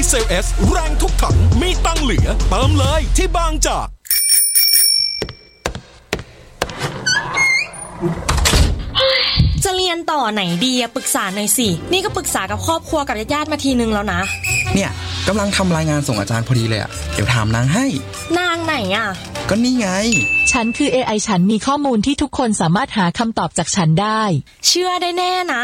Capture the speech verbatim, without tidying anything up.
เซล S แรงทุกถังมีตังเหลือเติมเลยที่บางจากจะเรียนต่อไหนดีอะปรึกษาหน่อยสินี่ก็ปรึกษากับครอบครัวกับญาติๆมาทีนึงแล้วนะเนี่ยกำลังทำรายงานส่งอาจารย์พอดีเลยอะเดี๋ยวถามนางให้นางไหนอะก็นี่ไงฉันคือ เอ ไอ ฉันมีข้อมูลที่ทุกคนสามารถหาคำตอบจากฉันได้เชื่อได้แน่นะ